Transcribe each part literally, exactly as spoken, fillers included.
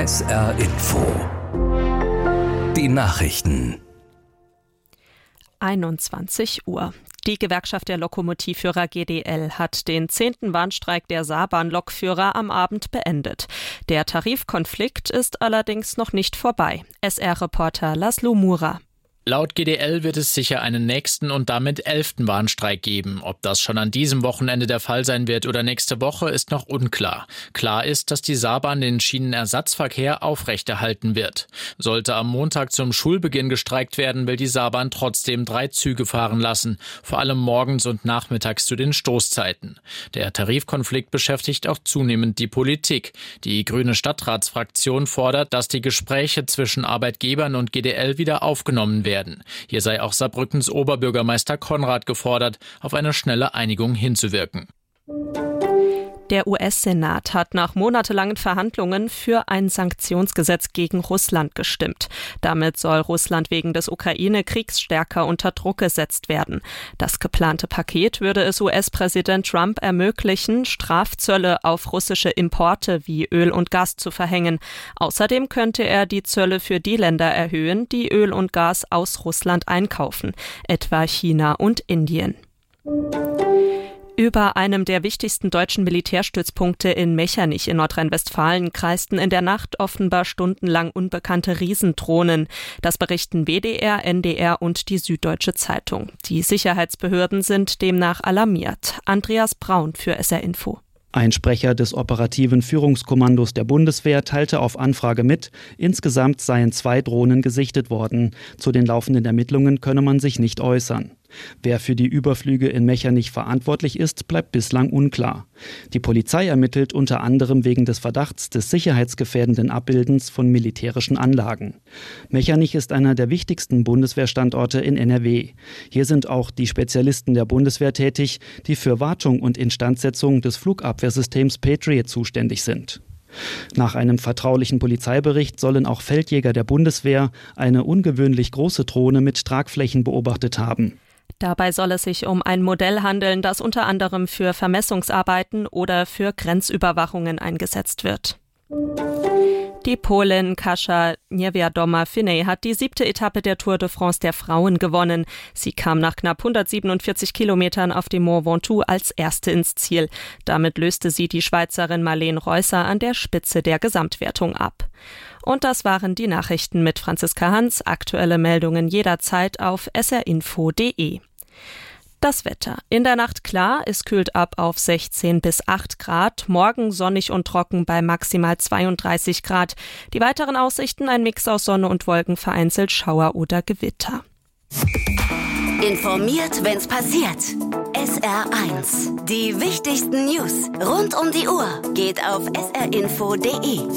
S R Info. Die Nachrichten. einundzwanzig Uhr. Die Gewerkschaft der Lokomotivführer G D L hat den zehnten Warnstreik der Saarbahn-Lokführer am Abend beendet. Der Tarifkonflikt ist allerdings noch nicht vorbei. S R-Reporter Laszlo Mura. Laut G D L wird es sicher einen nächsten und damit elften Warnstreik geben. Ob das schon an diesem Wochenende der Fall sein wird oder nächste Woche, ist noch unklar. Klar ist, dass die Saarbahn den Schienenersatzverkehr aufrechterhalten wird. Sollte am Montag zum Schulbeginn gestreikt werden, will die Saarbahn trotzdem drei Züge fahren lassen, vor allem morgens und nachmittags zu den Stoßzeiten. Der Tarifkonflikt beschäftigt auch zunehmend die Politik. Die grüne Stadtratsfraktion fordert, dass die Gespräche zwischen Arbeitgebern und G D L wieder aufgenommen werden. Hier sei auch Saarbrückens Oberbürgermeister Konrad gefordert, auf eine schnelle Einigung hinzuwirken. Der U S-Senat hat nach monatelangen Verhandlungen für ein Sanktionsgesetz gegen Russland gestimmt. Damit soll Russland wegen des Ukraine-Kriegs stärker unter Druck gesetzt werden. Das geplante Paket würde es U S-Präsident Trump ermöglichen, Strafzölle auf russische Importe wie Öl und Gas zu verhängen. Außerdem könnte er die Zölle für die Länder erhöhen, die Öl und Gas aus Russland einkaufen, etwa China und Indien. Über einem der wichtigsten deutschen Militärstützpunkte in Mechernich in Nordrhein-Westfalen kreisten in der Nacht offenbar stundenlang unbekannte Riesendrohnen. Das berichten W D R, N D R und die Süddeutsche Zeitung. Die Sicherheitsbehörden sind demnach alarmiert. Andreas Braun für S R Info. Ein Sprecher des operativen Führungskommandos der Bundeswehr teilte auf Anfrage mit, insgesamt seien zwei Drohnen gesichtet worden. Zu den laufenden Ermittlungen könne man sich nicht äußern. Wer für die Überflüge in Mechernich verantwortlich ist, bleibt bislang unklar. Die Polizei ermittelt unter anderem wegen des Verdachts des sicherheitsgefährdenden Abbildens von militärischen Anlagen. Mechernich ist einer der wichtigsten Bundeswehrstandorte in N R W. Hier sind auch die Spezialisten der Bundeswehr tätig, die für Wartung und Instandsetzung des Flugabwehrsystems Patriot zuständig sind. Nach einem vertraulichen Polizeibericht sollen auch Feldjäger der Bundeswehr eine ungewöhnlich große Drohne mit Tragflächen beobachtet haben. Dabei soll es sich um ein Modell handeln, das unter anderem für Vermessungsarbeiten oder für Grenzüberwachungen eingesetzt wird. Die Polin Kasia Niewiadoma-Finney hat die siebte Etappe der Tour de France der Frauen gewonnen. Sie kam nach knapp hundertsiebenundvierzig Kilometern auf dem Mont Ventoux als Erste ins Ziel. Damit löste sie die Schweizerin Marlene Reusser an der Spitze der Gesamtwertung ab. Und das waren die Nachrichten mit Franziska Hans. Aktuelle Meldungen jederzeit auf s r info punkt d e. Das Wetter. In der Nacht klar, es kühlt ab auf sechzehn bis acht Grad. Morgen sonnig und trocken bei maximal zweiunddreißig Grad. Die weiteren Aussichten: ein Mix aus Sonne und Wolken, vereinzelt Schauer oder Gewitter. Informiert, wenn's passiert. S R eins. Die wichtigsten News rund um die Uhr geht auf s r info punkt d e.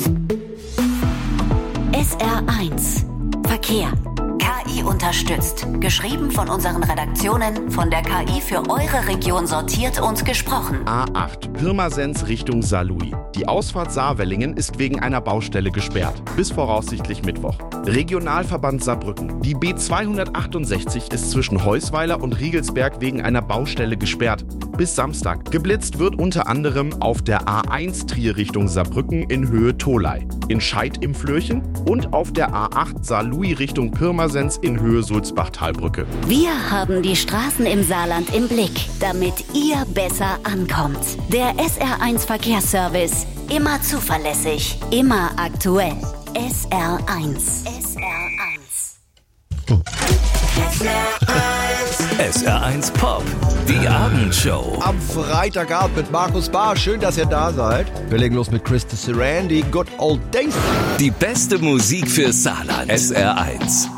S R eins. Verkehr. K I unterstützt. Geschrieben von unseren Redaktionen, von der K I für eure Region sortiert und gesprochen. A acht, Pirmasens Richtung Saarlouis. Die Ausfahrt Saarwellingen ist wegen einer Baustelle gesperrt. Bis voraussichtlich Mittwoch. Regionalverband Saarbrücken. Die B zweihundertachtundsechzig ist zwischen Heusweiler und Riegelsberg wegen einer Baustelle gesperrt. Bis Samstag. Geblitzt wird unter anderem auf der A eins Trier Richtung Saarbrücken in Höhe Tholey, in Scheid im Flöchen und auf der A acht Saarlouis Richtung Pirmasens in Höhe Sulzbach-Talbrücke. Wir haben die Straßen im Saarland im Blick, damit ihr besser ankommt. Der S R eins Verkehrsservice. Immer zuverlässig, immer aktuell. S R eins. S R eins. S R eins. S R eins Pop. Die Abendshow. Am Freitagabend mit Markus Bahr. Schön, dass ihr da seid. Wir legen los mit Krista Saran, die Good Old Days. Die beste Musik für Saarland. S R eins.